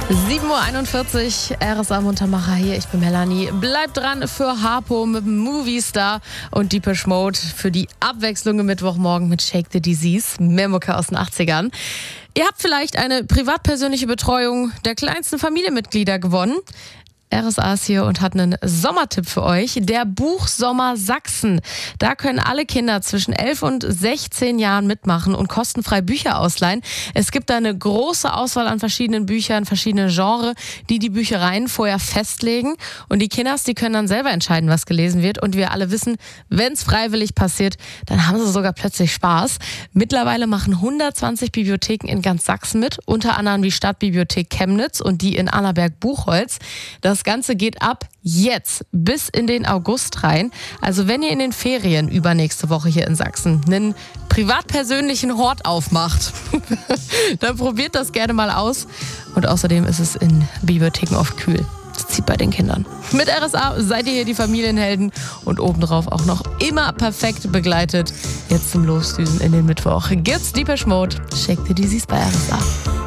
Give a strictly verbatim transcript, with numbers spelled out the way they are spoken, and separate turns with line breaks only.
sieben Uhr einundvierzig, R S A Muntermacher hier, ich bin Melanie. Bleibt dran für Harpo mit dem Movistar und Depeche Mode für die Abwechslung am Mittwochmorgen mit Shake the Disease, mehr Mucke aus den achtzigern. Ihr habt vielleicht eine privatpersönliche Betreuung der kleinsten Familienmitglieder gewonnen. R S A ist hier und hat einen Sommertipp für euch. Der Buchsommer Sachsen. Da können alle Kinder zwischen elf und sechzehn Jahren mitmachen und kostenfrei Bücher ausleihen. Es gibt da eine große Auswahl an verschiedenen Büchern, verschiedene Genres, die die Büchereien vorher festlegen. Und die Kinders, die können dann selber entscheiden, was gelesen wird. Und wir alle wissen, wenn es freiwillig passiert, dann haben sie sogar plötzlich Spaß. Mittlerweile machen hundertzwanzig Bibliotheken in ganz Sachsen mit, unter anderem die Stadtbibliothek Chemnitz und die in Annaberg-Buchholz. Das Ganze geht ab jetzt bis in den August rein. Also wenn ihr in den Ferien übernächste Woche hier in Sachsen einen privat-persönlichen Hort aufmacht, dann probiert das gerne mal aus. Und außerdem ist es in Bibliotheken oft kühl. Das zieht bei den Kindern. Mit R S A seid ihr hier die Familienhelden und obendrauf auch noch immer perfekt begleitet. Jetzt zum Losdüsen in den Mittwoch gibt's Depeche Mode, Shake the Disease bei R S A.